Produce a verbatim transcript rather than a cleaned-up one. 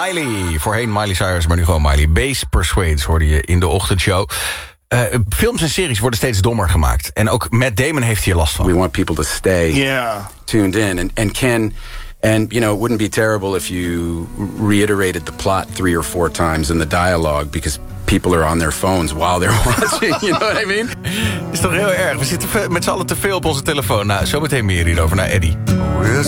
Miley. Voorheen Miley Cyrus, maar nu gewoon Miley. Base Persuades hoorde je in de ochtendshow. Uh, films en series worden steeds dommer gemaakt. En ook Matt Damon heeft hier last van. We want people to stay yeah. tuned in. And, and Ken... And, you know, it wouldn't be terrible if you reiterated the plot three or four times in the dialogue... because people are on their phones while they're watching, you know what I mean? Is toch heel erg. We zitten met z'n allen te veel op onze telefoon. Nou, zometeen meer hierover naar Eddie.